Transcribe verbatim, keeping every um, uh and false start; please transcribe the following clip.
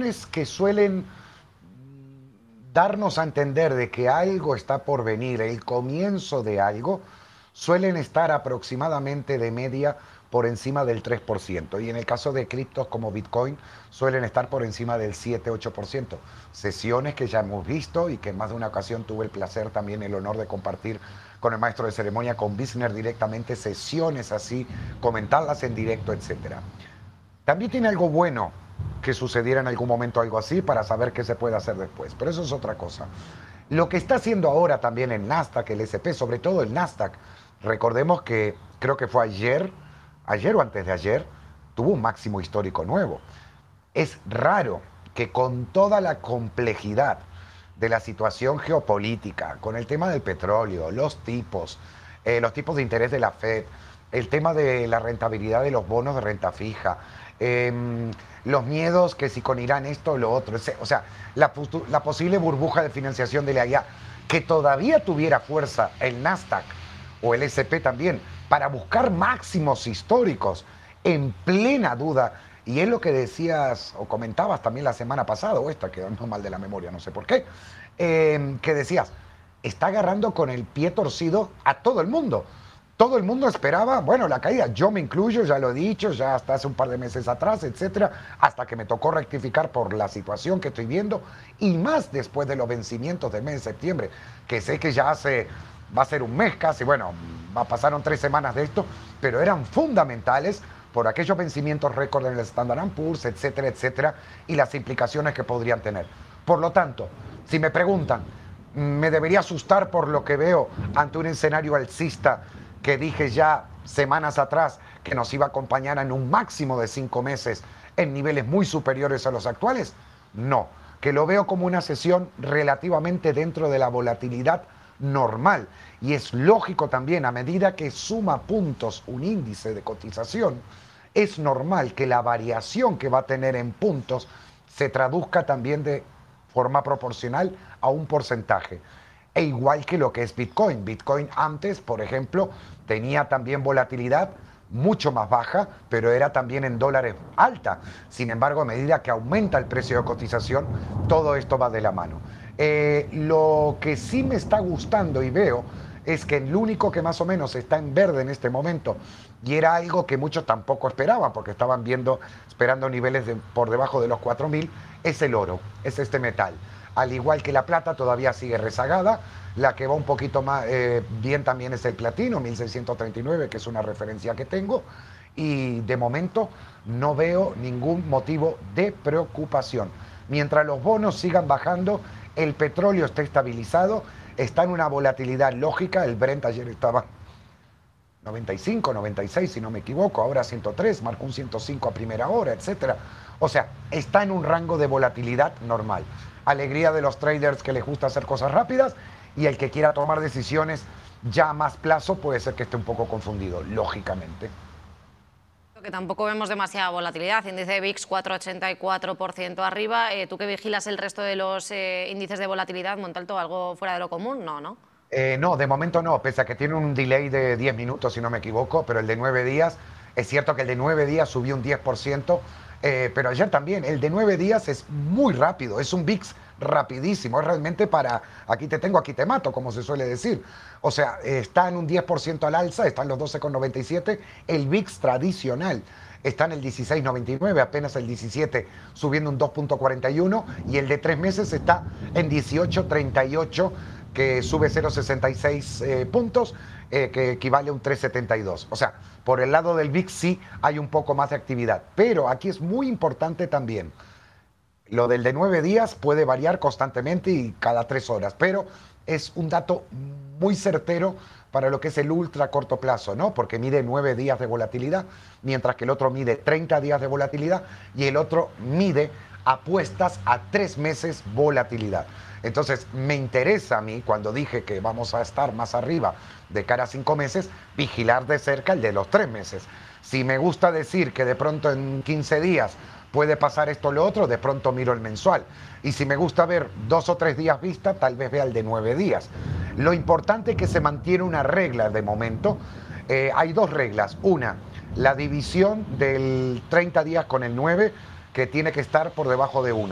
sesiones que suelen darnos a entender de que algo está por venir, el comienzo de algo, suelen estar aproximadamente de media por encima del tres por ciento. Y en el caso de criptos como Bitcoin, suelen estar por encima del siete ocho por ciento. Sesiones que ya hemos visto y que en más de una ocasión tuve el placer, también el honor de compartir con el maestro de ceremonia, con Wisner directamente, sesiones así, comentarlas en directo, etcétera. También tiene algo bueno que sucediera en algún momento algo así para saber qué se puede hacer después. Pero eso es otra cosa. Lo que está haciendo ahora también el Nasdaq, el ese pe, sobre todo el Nasdaq, recordemos que creo que fue ayer, ayer o antes de ayer, tuvo un máximo histórico nuevo. Es raro que con toda la complejidad de la situación geopolítica, con el tema del petróleo, los tipos, eh, los tipos de interés de la Fed, el tema de la rentabilidad de los bonos de renta fija, eh, los miedos que si con Irán esto o lo otro, o sea, la, la posible burbuja de financiación de la I A, que todavía tuviera fuerza el Nasdaq o el ese pe también, para buscar máximos históricos en plena duda. Y es lo que decías o comentabas también la semana pasada, o esta, que no mal de la memoria, no sé por qué, eh, que decías, está agarrando con el pie torcido a todo el mundo. Todo el mundo esperaba, bueno, la caída, yo me incluyo, ya lo he dicho, ya hasta hace un par de meses atrás, etcétera, hasta que me tocó rectificar por la situación que estoy viendo, y más después de los vencimientos del mes de septiembre, que sé que ya hace, va a ser un mes casi, bueno, pasaron tres semanas de esto, pero eran fundamentales por aquellos vencimientos récord en el Standard and Poor's, etcétera, etcétera, y las implicaciones que podrían tener. Por lo tanto, si me preguntan, ¿me debería asustar por lo que veo ante un escenario alcista que dije ya semanas atrás que nos iba a acompañar en un máximo de cinco meses en niveles muy superiores a los actuales? No, que lo veo como una sesión relativamente dentro de la volatilidad normal. Y es lógico también, a medida que suma puntos un índice de cotización, es normal que la variación que va a tener en puntos se traduzca también de forma proporcional a un porcentaje. E igual que lo que es Bitcoin. Bitcoin antes, por ejemplo, tenía también volatilidad mucho más baja, pero era también en dólares alta. Sin embargo, a medida que aumenta el precio de cotización, todo esto va de la mano. Eh, lo que sí me está gustando y veo es que el único que más o menos está en verde en este momento, y era algo que muchos tampoco esperaban, porque estaban viendo, esperando niveles de, por debajo de los cuatro mil, es el oro, es este metal. Al igual que la plata todavía sigue rezagada, la que va un poquito más eh, bien también es el platino, mil seiscientos treinta y nueve, que es una referencia que tengo, y de momento no veo ningún motivo de preocupación. Mientras los bonos sigan bajando, el petróleo está estabilizado, está en una volatilidad lógica, el Brent ayer estaba noventa y cinco, noventa y seis, si no me equivoco, ahora ciento tres, marcó un ciento cinco a primera hora, etcétera. O sea, está en un rango de volatilidad normal. Alegría de los traders que les gusta hacer cosas rápidas, y el que quiera tomar decisiones ya a más plazo puede ser que esté un poco confundido, lógicamente. Que tampoco vemos demasiada volatilidad, índice V I X cuatro coma ochenta y cuatro por ciento arriba. Eh, ¿Tú que vigilas el resto de los eh, índices de volatilidad, Montalto, algo fuera de lo común? No, ¿no? Eh, no, de momento no, pese a que tiene un delay de diez minutos, si no me equivoco, pero el de nueve días, es cierto que el de nueve días subió un diez por ciento, eh, pero ayer también, el de nueve días es muy rápido, es un V I X rapidísimo, es realmente para, aquí te tengo, aquí te mato, como se suele decir. O sea, está en un diez por ciento al alza, está en los doce coma noventa y siete, el V I X tradicional está en el dieciséis coma noventa y nueve, apenas el diecisiete subiendo un dos coma cuarenta y uno, y el de tres meses está en dieciocho coma treinta y ocho, que sube cero coma sesenta y seis eh, puntos, eh, que equivale a un tres coma setenta y dos. O sea, por el lado del V I X sí hay un poco más de actividad, pero aquí es muy importante también. Lo del de nueve días puede variar constantemente y cada tres horas, pero es un dato muy certero para lo que es el ultra corto plazo, ¿no? Porque mide nueve días de volatilidad, mientras que el otro mide treinta días de volatilidad y el otro mide apuestas a tres meses volatilidad. Entonces, me interesa a mí, cuando dije que vamos a estar más arriba de cara a cinco meses, vigilar de cerca el de los tres meses. Si me gusta decir que de pronto en quince días puede pasar esto o lo otro, de pronto miro el mensual. Y si me gusta ver dos o tres días vista, tal vez vea el de nueve días. Lo importante es que se mantiene una regla de momento. Eh, hay dos reglas. Una, la división del treinta días con el nueve, que tiene que estar por debajo de uno.